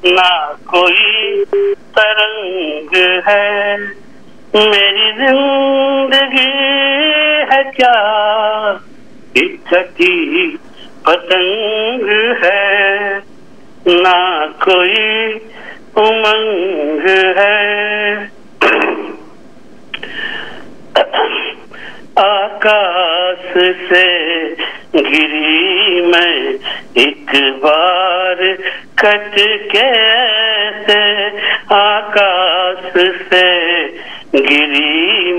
ना कोई तरंग है, मेरी जिंदगी है क्या एक छठी पतंग है, ना कोई उमंग है। आकाश से गिरी मैं एक बार कट के, आकाश से गिरी